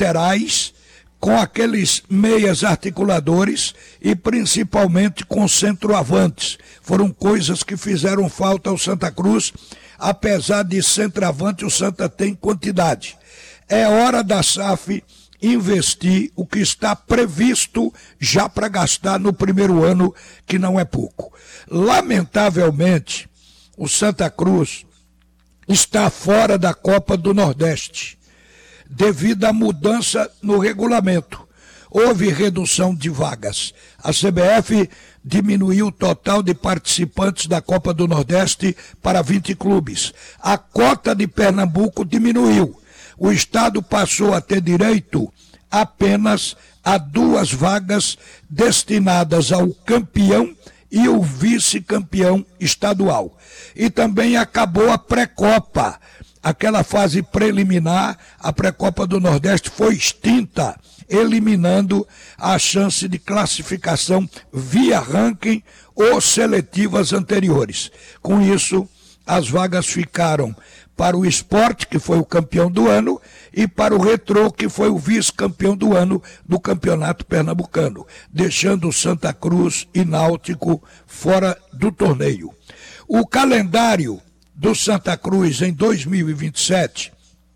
laterais, com aqueles meias articuladores e principalmente com centroavantes. Foram coisas que fizeram falta ao Santa Cruz, apesar de centroavante o Santa tem quantidade. É hora da SAF investir o que está previsto já para gastar no primeiro ano, que não é pouco. Lamentavelmente, o Santa Cruz está fora da Copa do Nordeste, devido à mudança no regulamento. Houve redução de vagas. A CBF diminuiu o total de participantes da Copa do Nordeste para 20 clubes. A cota de Pernambuco diminuiu. O estado passou a ter direito apenas a 2 vagas destinadas ao campeão e o vice-campeão estadual. E também acabou a pré-copa. Aquela fase preliminar, a pré-copa do Nordeste foi extinta, eliminando a chance de classificação via ranking ou seletivas anteriores. Com isso, as vagas ficaram para o Sport, que foi o campeão do ano, e para o Retrô, que foi o vice-campeão do ano do Campeonato Pernambucano, deixando o Santa Cruz e Náutico fora do torneio. O calendário do Santa Cruz em 2027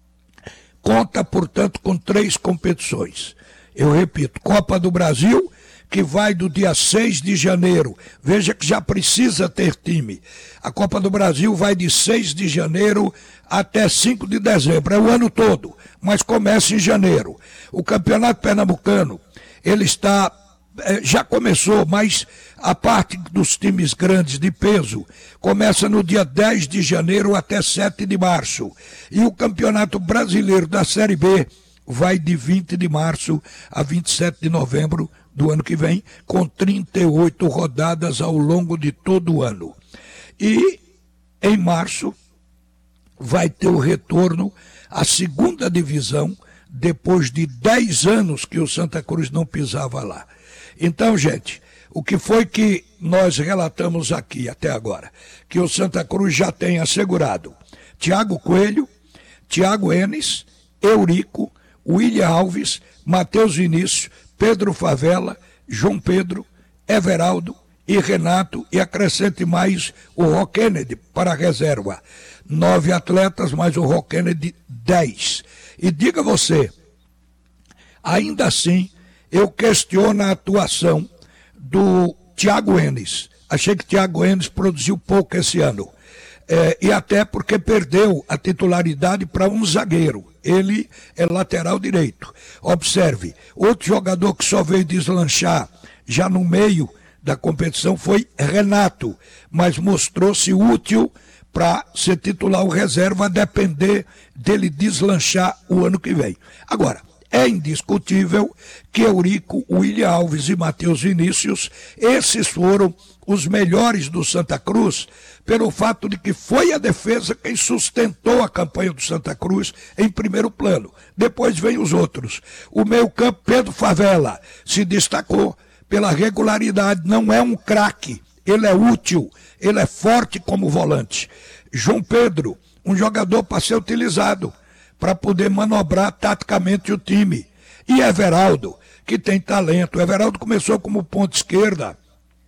conta, portanto, com 3 competições. Eu repito, Copa do Brasil, que vai do dia 6 de janeiro. Veja que já precisa ter time. A Copa do Brasil vai de 6 de janeiro até 5 de dezembro. É o ano todo, mas começa em janeiro. O Campeonato Pernambucano, ele já começou, mas a parte dos times grandes de peso começa no dia 10 de janeiro até 7 de março. E o Campeonato Brasileiro da Série B vai de 20 de março a 27 de novembro do ano que vem, com 38 rodadas ao longo de todo o ano. E em março vai ter o retorno à segunda divisão, depois de 10 anos que o Santa Cruz não pisava lá. Então, gente, o que foi que nós relatamos aqui até agora? Que o Santa Cruz já tem assegurado Thiago Coelho, Thiago Enes, Eurico, William Alves, Matheus Vinícius, Pedro Favela, João Pedro, Everaldo e Renato, e acrescente mais o Rock Kennedy para a reserva. 9 atletas, mais o Rock Kennedy, 10. E diga você, ainda assim, eu questiono a atuação do Thiago Enes. Achei que Thiago Enes produziu pouco esse ano. E até porque perdeu a titularidade para um zagueiro. Ele é lateral direito. Observe, outro jogador que só veio deslanchar já no meio da competição foi Renato, mas mostrou-se útil para ser titular ou reserva, a depender dele deslanchar o ano que vem. Agora, é indiscutível que Eurico, William Alves e Matheus Vinícius, esses foram os melhores do Santa Cruz, pelo fato de que foi a defesa quem sustentou a campanha do Santa Cruz em primeiro plano. Depois vem os outros. O meio-campo, Pedro Favela, se destacou pela regularidade, não é um craque, ele é útil, ele é forte como volante. João Pedro, um jogador para ser utilizado, para poder manobrar taticamente o time. E Everaldo, que tem talento. Everaldo começou como ponta esquerda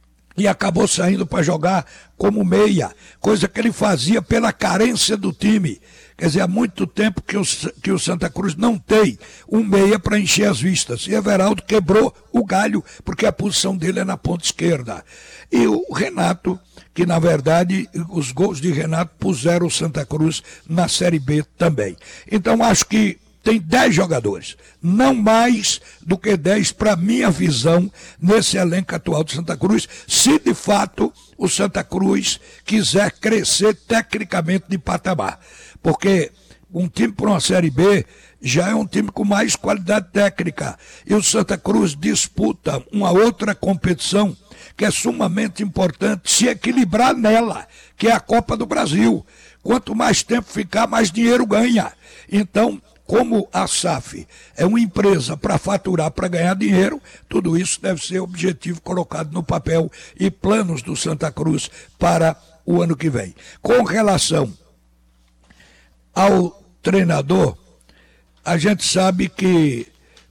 e acabou saindo para jogar como meia, coisa que ele fazia pela carência do time. Quer dizer, há muito tempo que o Santa Cruz não tem um meia para encher as vistas. E Everaldo quebrou o galho, porque a posição dele é na ponta esquerda. E o Renato, que na verdade os gols de Renato puseram o Santa Cruz na Série B também. Então acho que tem 10 jogadores, não mais do que 10 para minha visão nesse elenco atual do Santa Cruz, se de fato o Santa Cruz quiser crescer tecnicamente de patamar. Porque um time para uma Série B já é um time com mais qualidade técnica. E o Santa Cruz disputa uma outra competição que é sumamente importante se equilibrar nela, que é a Copa do Brasil. Quanto mais tempo ficar, mais dinheiro ganha. Então, como a SAF é uma empresa para faturar, para ganhar dinheiro, tudo isso deve ser objetivo colocado no papel e planos do Santa Cruz para o ano que vem. Com relação ao treinador, a gente sabe que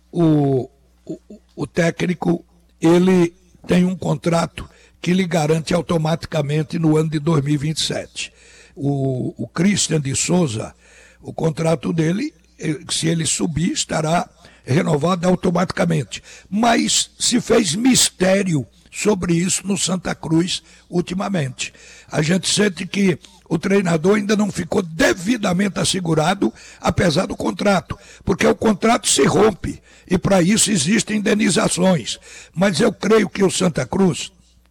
o técnico, ele tem um contrato que lhe garante automaticamente no ano de 2027. O Christian de Souza, o contrato dele, se ele subir, estará renovado automaticamente. Mas se fez mistério sobre isso no Santa Cruz ultimamente. A gente sente que o treinador ainda não ficou devidamente assegurado, apesar do contrato, porque o contrato se rompe e para isso existem indenizações. Mas eu creio que o Santa Cruz,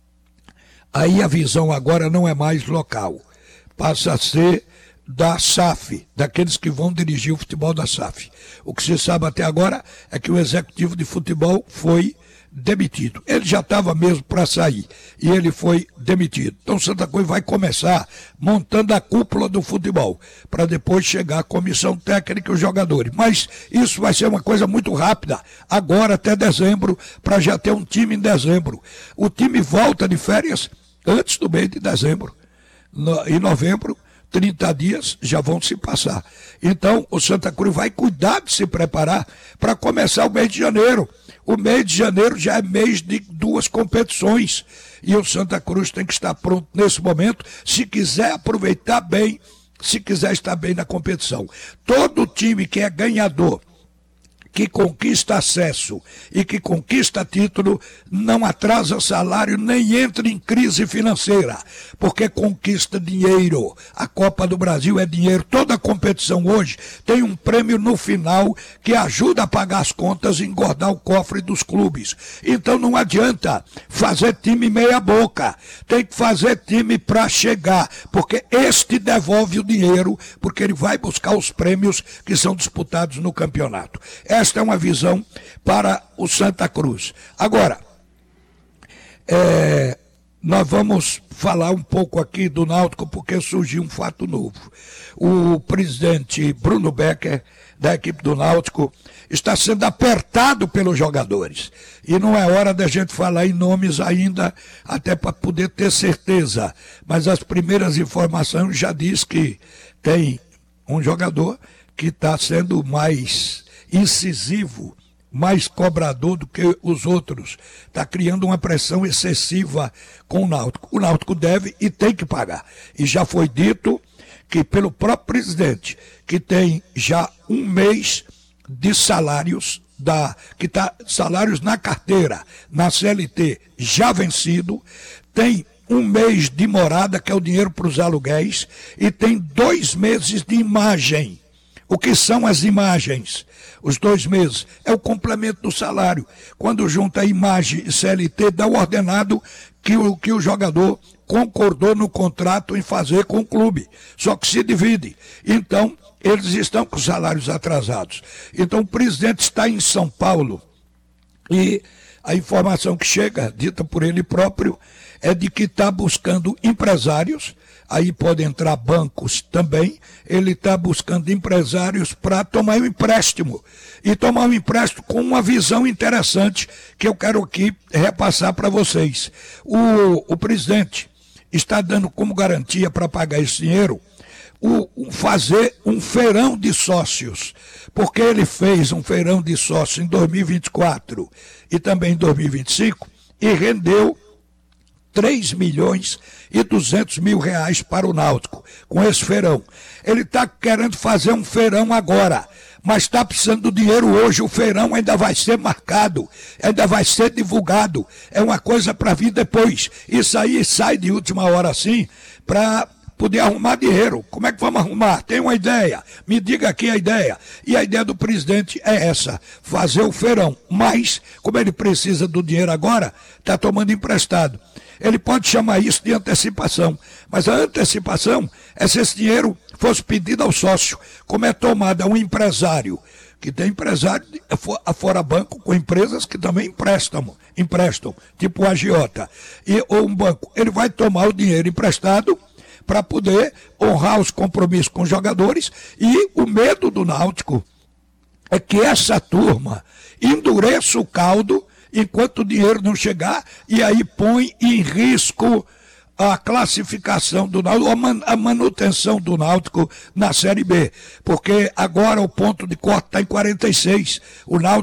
aí a visão agora não é mais local, passa a ser da SAF, daqueles que vão dirigir o futebol da SAF. O que se sabe até agora é que o executivo de futebol foi demitido. Ele já estava mesmo para sair e ele foi demitido. Então Santa Cruz vai começar montando a cúpula do futebol, para depois chegar a comissão técnica e os jogadores. Mas isso vai ser uma coisa muito rápida, agora até dezembro, para já ter um time em dezembro. O time volta de férias antes do mês de dezembro. Em novembro, 30 dias já vão se passar. Então, o Santa Cruz vai cuidar de se preparar para começar o mês de janeiro. O mês de janeiro já é mês de 2 competições. E o Santa Cruz tem que estar pronto nesse momento, se quiser aproveitar bem, se quiser estar bem na competição. Todo time que é ganhador, que conquista acesso e que conquista título, não atrasa salário nem entra em crise financeira, porque conquista dinheiro. A Copa do Brasil é dinheiro. Toda competição hoje tem um prêmio no final que ajuda a pagar as contas e engordar o cofre dos clubes. Então não adianta fazer time meia boca, tem que fazer time para chegar, porque este devolve o dinheiro, porque ele vai buscar os prêmios que são disputados no campeonato. Esta é uma visão para o Santa Cruz. Agora, nós vamos falar um pouco aqui do Náutico, porque surgiu um fato novo. O presidente Bruno Becker, da equipe do Náutico, está sendo apertado pelos jogadores. E não é hora da gente falar em nomes ainda, até para poder ter certeza. Mas as primeiras informações já diz que tem um jogador que está sendo mais incisivo, mais cobrador do que os outros. Está criando uma pressão excessiva com o Náutico. O Náutico deve e tem que pagar. E já foi dito que pelo próprio presidente, que tem já um mês de salários, salários na carteira, na CLT, já vencido, tem um mês de morada, que é o dinheiro para os aluguéis, e tem 2 meses de imagem. O que são as imagens? Os 2 meses é o complemento do salário. Quando junta a imagem e CLT, dá o ordenado que o jogador concordou no contrato em fazer com o clube. Só que se divide. Então, eles estão com salários atrasados. Então, o presidente está em São Paulo e a informação que chega, dita por ele próprio, é de que está buscando empresários. Aí podem entrar bancos também. Ele está buscando empresários para tomar um empréstimo. E tomar um empréstimo com uma visão interessante que eu quero aqui repassar para vocês. O presidente está dando como garantia para pagar esse dinheiro fazer um feirão de sócios. Porque ele fez um feirão de sócios em 2024 e também em 2025 e rendeu 3.200.000 reais para o Náutico, com esse feirão. Ele está querendo fazer um feirão agora, mas está precisando do dinheiro hoje. O feirão ainda vai ser marcado, ainda vai ser divulgado. É uma coisa para vir depois. Isso aí sai de última hora assim, para poder arrumar dinheiro. Como é que vamos arrumar? Tem uma ideia? Me diga aqui a ideia. E a ideia do presidente é essa, fazer o feirão. Mas, como ele precisa do dinheiro agora, está tomando emprestado. Ele pode chamar isso de antecipação, mas a antecipação é se esse dinheiro fosse pedido ao sócio, como é tomada um empresário, que tem empresário fora banco com empresas que também emprestam, tipo o agiota, ou um banco. Ele vai tomar o dinheiro emprestado para poder honrar os compromissos com os jogadores, e o medo do Náutico é que essa turma endureça o caldo enquanto o dinheiro não chegar, e aí põe em risco a classificação do Náutico, a manutenção do Náutico na Série B, porque agora o ponto de corte está em 46. O Náutico